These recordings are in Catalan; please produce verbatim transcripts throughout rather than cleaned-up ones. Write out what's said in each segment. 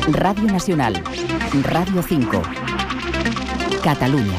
Radio Nacional, Radio cinco, Catalunya.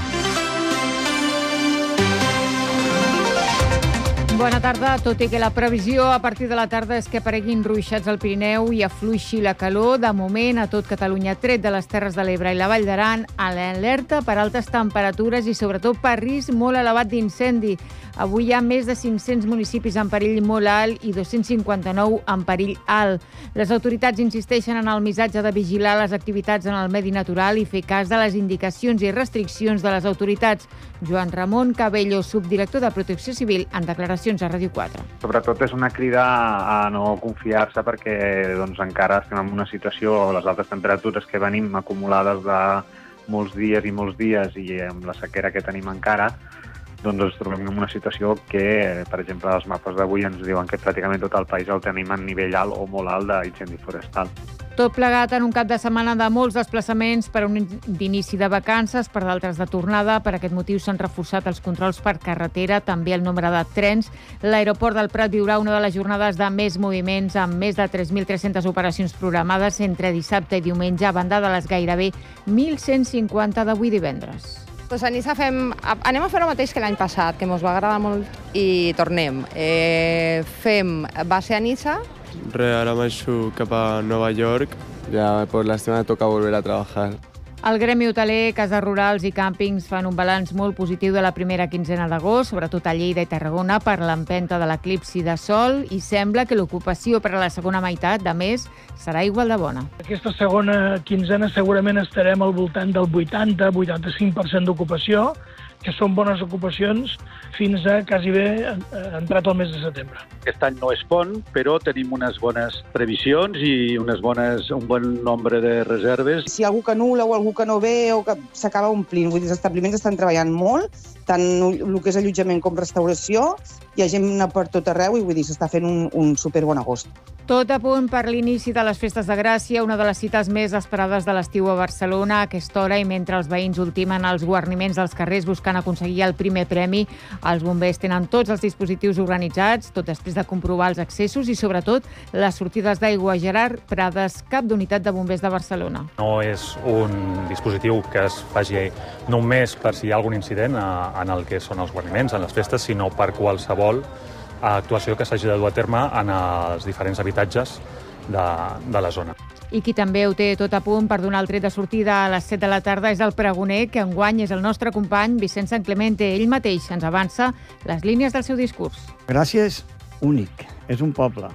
Bona tarda, tot i que la previsió a partir de la tarda és que apareguin ruixats al Pirineu i afluixi la calor, de moment a tot Catalunya, tret de les Terres de l'Ebre i la Vall d'Aran, a l'alerta per altes temperatures i sobretot per risc molt elevat d'incendi. Avui hi ha més de cinc-cents municipis en perill molt alt i dos-cents cinquanta-nou en perill alt. Les autoritats insisteixen en el missatge de vigilar les activitats en el medi natural i fer cas de les indicacions i restriccions de les autoritats. Joan Ramon Cabello, subdirector de Protecció Civil, en declaracions a Ràdio quatre. Sobretot és una crida a no confiar-se perquè doncs, encara estem en una situació, les altes temperatures que venim acumulades de molts dies i molts dies i amb la sequera que tenim encara, doncs ens trobem en una situació que, per exemple, els mapes d'avui ens diuen que pràcticament tot el país el tenim en nivell alt o molt alt d'incendi forestal. Tot plegat en un cap de setmana de molts desplaçaments per un d'inici de vacances, per d'altres de tornada. Per aquest motiu s'han reforçat els controls per carretera, també el nombre de trens. L'aeroport del Prat viurà una de les jornades de més moviments, amb més de tres mil tres-centes operacions programades entre dissabte i diumenge, a banda de les gairebé mil cent cinquanta d'avui divendres. Pues a Niça fem, anem a fer el mateix que l'any passat, que ens va agradar molt, i tornem. Eh, fem base a Niça. Re, ara marxo cap a Nova York. Ya por la semana toca volver a trabajar. El Gremi Hoteler, Cases Rurals i Càmpings fan un balanç molt positiu de la primera quinzena d'agost, sobretot a Lleida i Tarragona, per l'empenta de l'eclipsi de sol, i sembla que l'ocupació per a la segona meitat de mes serà igual de bona. Aquesta segona quinzena segurament estarem al voltant del vuitanta a vuitanta-cinc per cent d'ocupació, que són bones ocupacions fins a quasi bé entrat el mes de setembre. Aquest any no és pont, però tenim unes bones previsions i unes bones, un bon nombre de reserves. Si algú que anul·la o algú que no ve o que s'acaba omplint, vull dir, els establiments estan treballant molt, tant el que és allotjament com restauració, hi ha gent per tot arreu i vull dir, s'està fent un, un superbon agost. Tot a punt per l'inici de les Festes de Gràcia, una de les cites més esperades de l'estiu a Barcelona a aquesta hora, i mentre els veïns ultimen els guarniments dels carrers buscant aconseguir el primer premi, els bombers tenen tots els dispositius organitzats, tot després de comprovar els accessos i, sobretot, les sortides d'aigua. Gerard Prades, cap d'unitat de bombers de Barcelona. No és un dispositiu que es faci només per si hi ha algun incident en el que són els guarniments, en les festes, sinó per qualsevol actuació que s'hagi de dur a terme en els diferents habitatges de, de la zona. I qui també ho té tot a punt per donar el tret de sortida a les set de la tarda és el pregoner, que enguany és el nostre company Vicent Sant Clemente. Ell mateix ens avança les línies del seu discurs. Gràcia és únic, és un poble,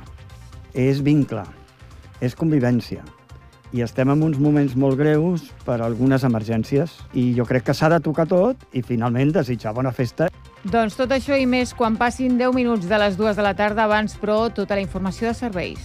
és vincle, és convivència. I estem en uns moments molt greus per algunes emergències. I jo crec que s'ha de tocar tot i finalment desitjar bona festa. Doncs tot això i més quan passin deu minuts de les dues de la tarda. Abans, però, tota la informació de serveis.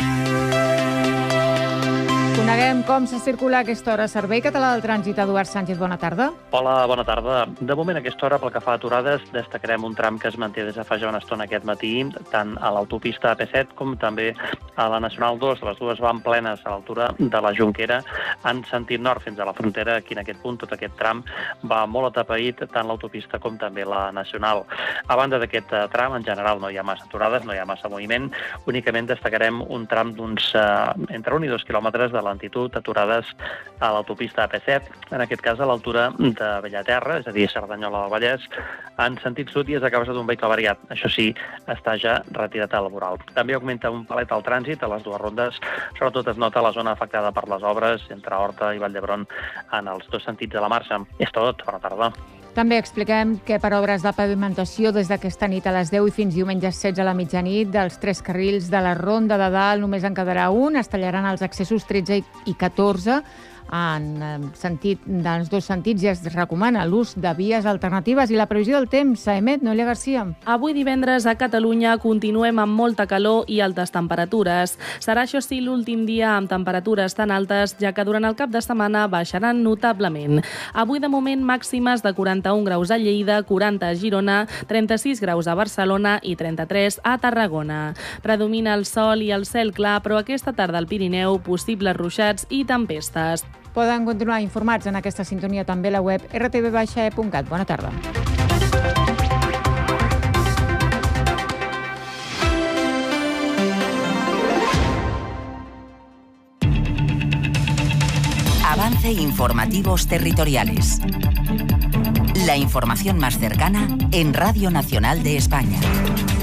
Coneguem com se circula a aquesta hora. Servei Català del Trànsit, Eduard Sánchez, bona tarda. Hola, bona tarda. De moment, a aquesta hora, pel que fa a aturades, destacarem un tram que es manté des de fa ja una estona aquest matí, tant a l'autopista A P set com també a la Nacional dos. Les dues van plenes a l'altura de la Jonquera en sentit nord fins a la frontera. Aquí en aquest punt, tot aquest tram va molt atapeït, tant l'autopista com també la Nacional. A banda d'aquest tram, en general, no hi ha massa aturades, no hi ha massa moviment. Únicament destacarem un tram d'uns eh, entre un i dos quilòmetres de lentitud aturades a l'autopista A P set, en aquest cas a l'altura de Bellaterra, és a dir, Cerdanyola del Vallès, en sentit sud, i és a causa d'un vehicle variat. Això sí, està ja retirat al voral. També augmenta un palet al trànsit a les dues rondes, sobretot es nota la zona afectada per les obres entre Horta i Vall d'Hebron en els dos sentits de la marxa. És tot, bona tarda. També expliquem que per obres de pavimentació des d'aquesta nit a les deu i fins diumenge setze a la mitjanit, dels tres carrils de la Ronda de Dalt només en quedarà un. Es tallaran els accessos tretze i catorze. En sentit, dels dos sentits ja es recomana l'ús de vies alternatives. I la previsió del temps, Saemet, Noelia Garcia. Avui divendres a Catalunya continuem amb molta calor i altes temperatures. Serà, això sí, l'últim dia amb temperatures tan altes, ja que durant el cap de setmana baixaran notablement. Avui, de moment, màximes de quaranta-un graus a Lleida, quaranta a Girona, trenta-sis graus a Barcelona i trenta-tres a Tarragona. Predomina el sol i el cel clar, però aquesta tarda al Pirineu possibles ruixats i tempestes. Poden continuar informats en aquesta sintonia també a la web erre te ve baixa e punt cat. Bona tarda. Avance Informativos Territoriales. La información más cercana en Radio Nacional de España.